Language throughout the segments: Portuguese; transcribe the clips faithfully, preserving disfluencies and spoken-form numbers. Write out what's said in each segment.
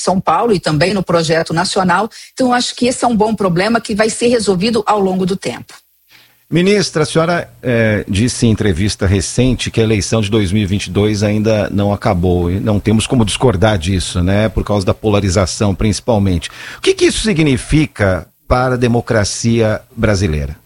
São Paulo e também no projeto nacional. Então, eu acho que esse é um bom problema que vai ser resolvido ao longo do tempo. Ministra, a senhora é, disse em entrevista recente que a eleição de dois mil e vinte e dois ainda não acabou e não temos como discordar disso, né? Por causa da polarização, principalmente. O que que isso significa para a democracia brasileira?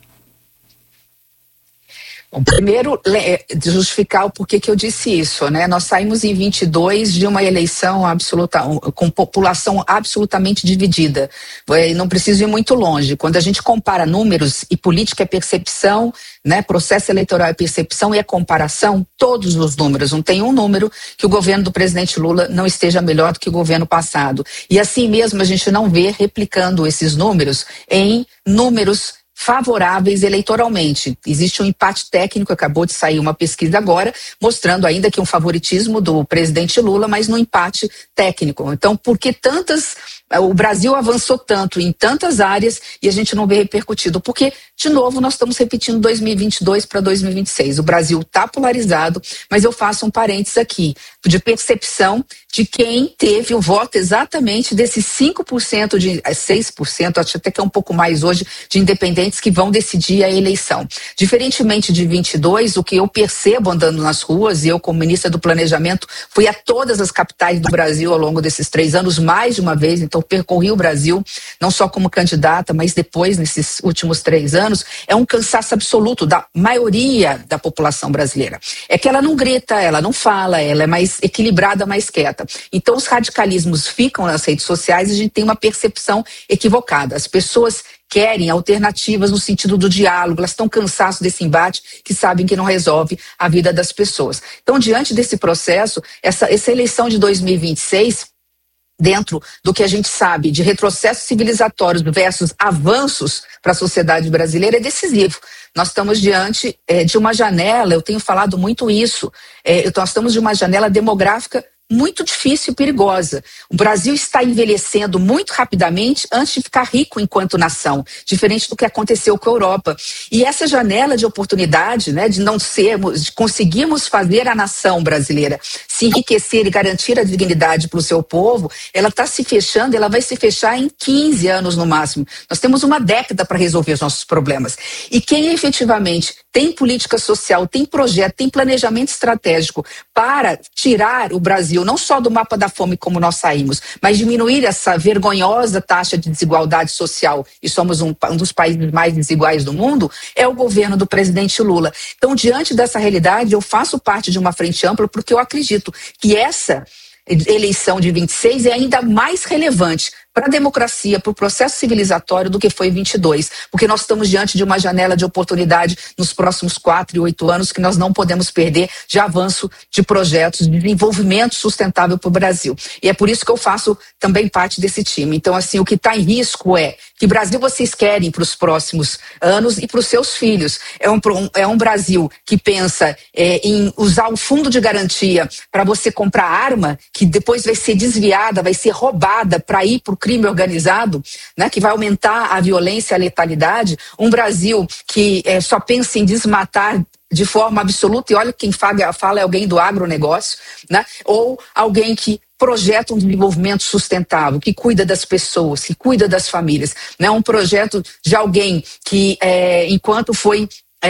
Bom, primeiro, justificar o porquê que eu disse isso, né? Nós saímos em vinte e dois de uma eleição absoluta, com população absolutamente dividida. Não preciso ir muito longe. Quando a gente compara números e política é percepção, né? Processo eleitoral é percepção e é comparação, todos os números. Não tem um número que o governo do presidente Lula não esteja melhor do que o governo passado. E assim mesmo a gente não vê replicando esses números em números favoráveis eleitoralmente. Existe um empate técnico, acabou de sair uma pesquisa agora, mostrando ainda que um favoritismo do presidente Lula, mas no empate técnico. Então, por que tantas... O Brasil avançou tanto em tantas áreas e a gente não vê repercutido? Porque, de novo, nós estamos repetindo dois mil e vinte e dois para dois mil e vinte e seis. O Brasil está polarizado, mas eu faço um parênteses aqui, de percepção de quem teve o voto exatamente desses cinco por cento, de seis por cento, acho até que é um pouco mais hoje, de independentes que vão decidir a eleição. Diferentemente de vinte e dois, o que eu percebo andando nas ruas, e eu como ministra do Planejamento fui a todas as capitais do Brasil ao longo desses três anos, mais de uma vez, então percorri o Brasil, não só como candidata, mas depois, nesses últimos três anos, é um cansaço absoluto da maioria da população brasileira. É que ela não grita, ela não fala, ela é mais equilibrada, mais quieta. Então os radicalismos ficam nas redes sociais e a gente tem uma percepção equivocada. As pessoas querem alternativas no sentido do diálogo, elas estão cansadas desse embate que sabem que não resolve a vida das pessoas. Então, diante desse processo, essa, essa eleição de dois mil e vinte e seis, dentro do que a gente sabe de retrocessos civilizatórios versus avanços para a sociedade brasileira, é decisivo. Nós estamos diante é, de uma janela, eu tenho falado muito isso, é, nós estamos de uma janela demográfica muito difícil e perigosa. O Brasil está envelhecendo muito rapidamente antes de ficar rico enquanto nação, diferente do que aconteceu com a Europa. E essa janela de oportunidade, né, de não sermos, de conseguirmos fazer a nação brasileira se enriquecer e garantir a dignidade para o seu povo, ela está se fechando, ela vai se fechar em quinze anos no máximo. Nós temos uma década para resolver os nossos problemas. E quem efetivamente tem política social, tem projeto, tem planejamento estratégico para tirar o Brasil não só do mapa da fome como nós saímos, mas diminuir essa vergonhosa taxa de desigualdade social, e somos um, um dos países mais desiguais do mundo, é o governo do presidente Lula. Então, diante dessa realidade, eu faço parte de uma frente ampla porque eu acredito que essa eleição de vinte e seis é ainda mais relevante para a democracia, para o processo civilizatório do que foi vinte e dois, porque nós estamos diante de uma janela de oportunidade nos próximos quatro e oito anos que nós não podemos perder de avanço de projetos de desenvolvimento sustentável para o Brasil. E é por isso que eu faço também parte desse time. Então, assim, o que está em risco é que Brasil vocês querem para os próximos anos e para os seus filhos. É um, é um Brasil que pensa é, em usar o fundo de garantia para você comprar arma, que depois vai ser desviada, vai ser roubada para ir para o crime organizado, né, que vai aumentar a violência e a letalidade. Um Brasil que é, só pensa em desmatar de forma absoluta, e olha quem fala, fala é alguém do agronegócio, né, ou alguém que projeta um desenvolvimento sustentável, que cuida das pessoas, que cuida das famílias. Né, um projeto de alguém que, é, enquanto foi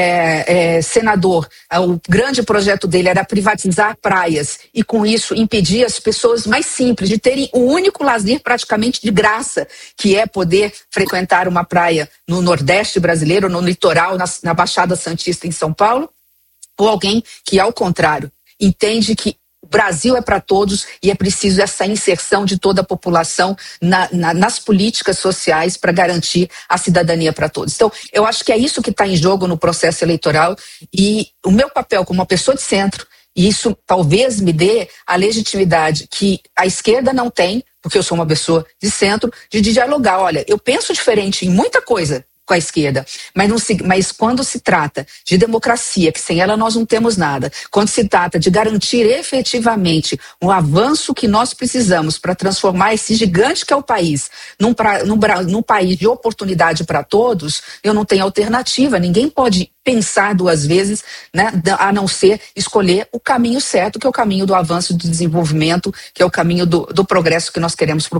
É, é, senador, o grande projeto dele era privatizar praias e com isso impedir as pessoas mais simples de terem o único lazer praticamente de graça, que é poder frequentar uma praia no Nordeste brasileiro, no litoral, na, na Baixada Santista em São Paulo, ou alguém que, ao contrário, entende que o Brasil é para todos e é preciso essa inserção de toda a população na, na, nas políticas sociais para garantir a cidadania para todos. Então, eu acho que é isso que está em jogo no processo eleitoral e o meu papel como uma pessoa de centro, e isso talvez me dê a legitimidade que a esquerda não tem, porque eu sou uma pessoa de centro, de dialogar. Olha, eu penso diferente em muita coisa com a esquerda, mas, não se, mas quando se trata de democracia, que sem ela nós não temos nada, quando se trata de garantir efetivamente um avanço que nós precisamos para transformar esse gigante que é o país num, pra, num, num país de oportunidade para todos, eu não tenho alternativa, ninguém pode pensar duas vezes, né, a não ser escolher o caminho certo, que é o caminho do avanço, do desenvolvimento, que é o caminho do, do progresso que nós queremos para